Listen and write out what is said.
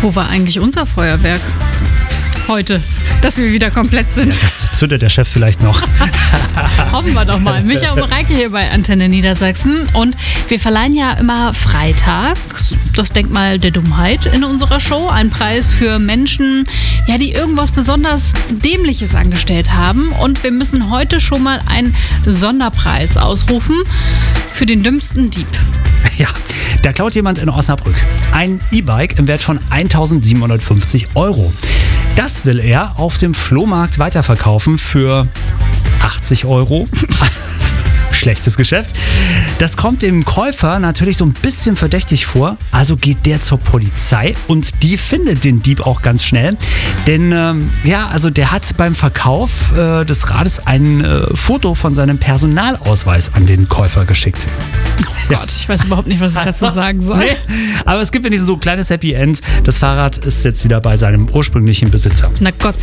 Wo war eigentlich unser Feuerwerk? Heute, dass wir wieder komplett sind. Ja, das zündet der Chef vielleicht noch. Hoffen wir doch mal. Micha und Mareike hier bei Antenne Niedersachsen. Und wir verleihen ja immer freitags das Denkmal der Dummheit in unserer Show. Ein Preis für Menschen, ja, die irgendwas besonders Dämliches angestellt haben. Und wir müssen heute schon mal einen Sonderpreis ausrufen für den dümmsten Dieb. Ja, da klaut jemand in Osnabrück ein E-Bike im Wert von 1.750 €. Das will er auf dem Flohmarkt weiterverkaufen für 80 €. Schlechtes Geschäft. Das kommt dem Käufer natürlich so ein bisschen verdächtig vor. Also geht der zur Polizei und die findet den Dieb auch ganz schnell. Denn der hat beim Verkauf des Rades ein Foto von seinem Personalausweis an den Käufer geschickt. Oh Gott, ich weiß überhaupt nicht, was ich dazu sagen soll. Nee, aber es gibt wenigstens so ein kleines Happy End. Das Fahrrad ist jetzt wieder bei seinem ursprünglichen Besitzer. Na Gott sei Dank.